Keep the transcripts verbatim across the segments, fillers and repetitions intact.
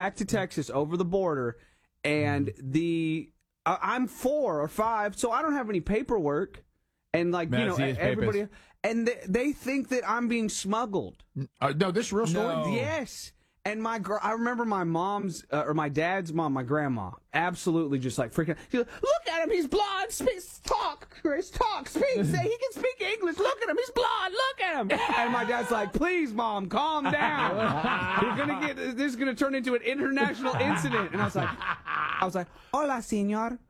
back to Texas over the border, and the uh, I'm four or five, so I don't have any paperwork, and like Man, you know see his everybody, papers. and they, they think that I'm being smuggled. Uh, no, this is a real story. No. Yes. And my gr- I remember my mom's, uh, or my dad's mom, my grandma, absolutely just like freaking out. She's like, look at him, he's blonde, speaks, talk, Chris, talk, speak, say he can speak English, look at him, he's blonde, look at him. And my dad's like, please, mom, calm down. You're gonna get, this is gonna turn into an international incident. And I was like, I was like, hola, senor.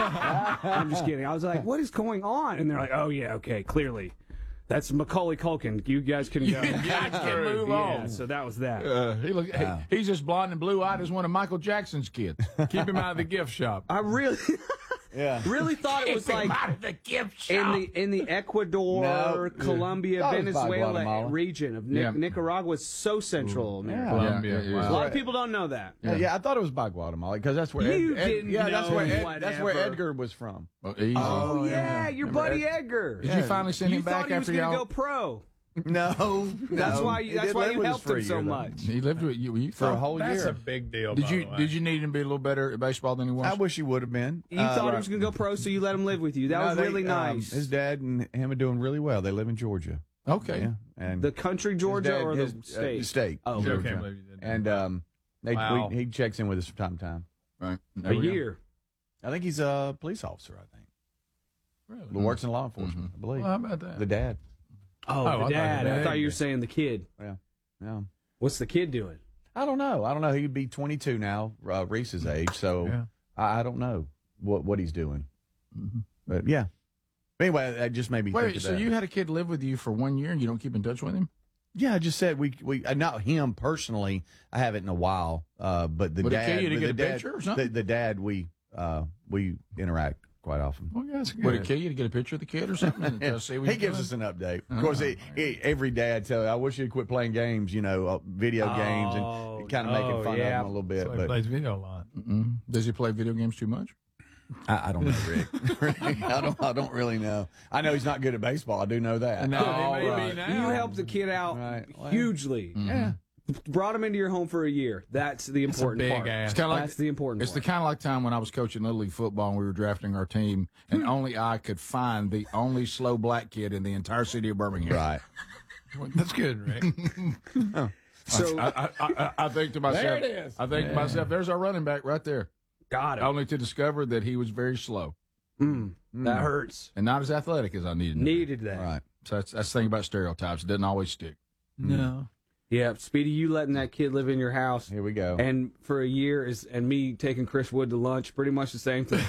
I'm just kidding. I was like, what is going on? And they're like, oh yeah, okay, clearly. That's Macaulay Culkin. You guys can go. You guys can move yeah, on. So that was that. Uh, he look, Wow. he, he's as blonde and blue-eyed as one of Michael Jackson's kids. Keep him out of the gift shop. I really, Yeah. really thought it was Keep him like out of the gift shop. in the in the Ecuador, No. Colombia, Thought it was by Venezuela Guatemala. region of Nic- Yeah. Nicaragua is so Central America. Colombia. Yeah, Yeah, A lot of people don't know that. Yeah. yeah, I thought it was by Guatemala because that's where You Ed, Ed- didn't yeah, that's know where Ed, that's where whatever. Edgar was from. Well, easy. Oh, yeah, your Remember buddy Ed- Edgar. Did you finally send You him back thought he was after going to y'all? go pro. No, no. That's why. He That's did why live you with us helped for a him so year, though. much. He lived with you, you For a thought- whole That's year. a big deal. Did by you the way. did you need him to be a little better at baseball than he was? I wish he would have been. You Uh, thought he was going to go pro, so you let him live with you. That no, was they, really um, nice. his dad and him are doing really well. They live in Georgia. Okay. Yeah, and the country, his Georgia, dad- or his, the uh, state? the state. Oh, I Georgia. can't believe you did that. And um, they, Wow. we, he checks in with us from time to time. Right. a There we go. year. I think he's a police officer. I think. Really? Who works in law enforcement. I believe. Well, how about that? The dad. Oh, Oh, I the thought dad. the I dad thought you were did. saying the kid. Yeah. Yeah. What's the kid doing? I don't know. I don't know. He'd be twenty-two now, uh, Reese's age. So Yeah. I, I don't know what what he's doing. But yeah. Anyway, that just made me think Wait, of so that. you had a kid live with you for one year and you don't keep in touch with him? Yeah, I just said we we uh, not him personally. I haven't in a while. Uh, but the Would it dad, kill you to but get the a dad, picture or something? The, the dad, we uh, we interact quite often. Well, yeah, that's good. Would it kill you to get a picture of the kid or something? And just see what He he's gives doing? us an update. Of course, he, he, every dad tells, "I wish you'd quit playing games, you know, uh, video games, and kind of making oh, fun yeah. of him a little bit." So he But plays video a lot. Mm-mm. Does he play video games too much? I, I don't know, Rick. Rick, I don't. I don't really know. I know he's not good at baseball. I do know that. No, he may be now. You helped the kid out Right. Well, hugely. Yeah. Brought him into your home for a year. That's the It's a important big part. ass. It's kind of like That's the important It's the part. kind of like time when I was coaching Little League football and we were drafting our team, and only I could find the only slow black kid in the entire city of Birmingham. Right. That's good, Rick. So I, I, I, I think to myself, There it is. I think to myself, there's our running back right there. got it. Only to discover that he was very slow Mm, that hurts. and not as athletic as I needed. him to be. Needed that. Right. So that's, that's the thing about stereotypes; it doesn't always stick. No. Yeah, Speedy, you letting that kid live in your house. Here we go. And for a year is and me taking Chris Wood to lunch, pretty much the same thing.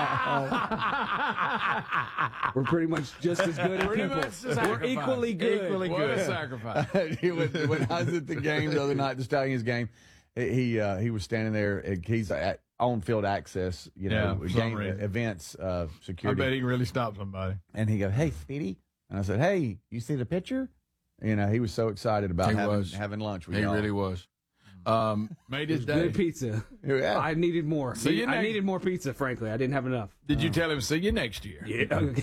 We're pretty much just as good at Pretty people. much the We're sacrifice. equally good. Equally What good. a sacrifice. He was- when I was at the game the other night, the Stallions game, he uh, he was standing there. and He's at on field access, you know, Yeah, for some game reason. events, uh, I security. bet he can really stop somebody. And he goes, "Hey, Speedy," and I said, "Hey, you see the picture?" You know, he was so excited about He having was. having lunch with He y'all. really was. Um, Made It his was day. good pizza. Yeah. I needed more. See you I next- needed more pizza, frankly. I didn't have enough. Did you tell him, see you next year? Yeah.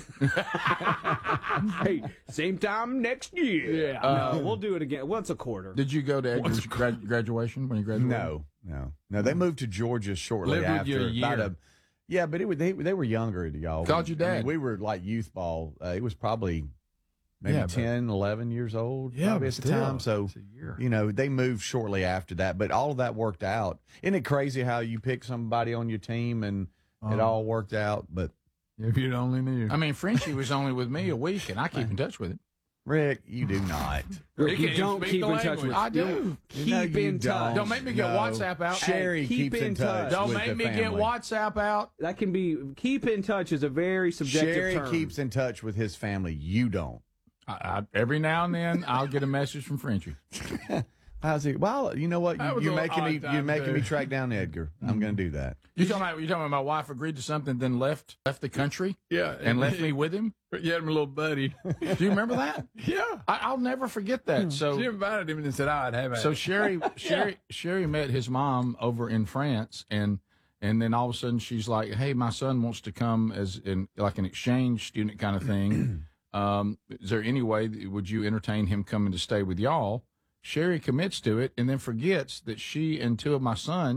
Hey, same time next year. Yeah. no, we'll do it again. Once a quarter. did you go to Edgar's grad- graduation when you graduated? No, no, no. They moved to Georgia shortly Lived with after. you a year. about yeah, but it was, they they were younger, y'all. Called you I mean, dad. we were like youth ball. Uh, it was probably maybe Yeah, but- ten, eleven years old. Yeah, probably but at the time. still, So it's a year. you know, they moved shortly after that. But all of that worked out. Isn't it crazy how you pick somebody on your team and it Oh. all worked out? But If you only knew. I mean, Frenchie was only with me a week, and I keep in touch with him. Rick, you do not. Rick, He you can't don't speak keep the in touch language. with I do. Keep No, you in touch. don't. Don't make me get No. WhatsApp out. Sherry Hey, keep keeps in in touch. touch. Don't with make the me get family. WhatsApp out. That can be keep in touch is a very subjective Sherry term. keeps in touch with his family. You don't. I, I, every now and then, I'll get a message from Frenchie. How's he? Well, you know what? That You, was you're a making odd me. time, You're making too. me track down Edgar. I'm going to do that. You talking about? You talking about my wife agreed to something, then left left the country Yeah. and left me with him? You had him a little buddy. Do you remember that? Yeah. I, I'll never forget that. So She invited him and said, I'd have it. So Sherry, Sherry, Sherry met his mom over in France, and and then all of a sudden she's like, "Hey, my son wants to come as in like an exchange student kind of thing. Um, is there any way that- would you entertain him coming to stay with y'all?" Sherry commits to it, and then forgets that she and two of my sons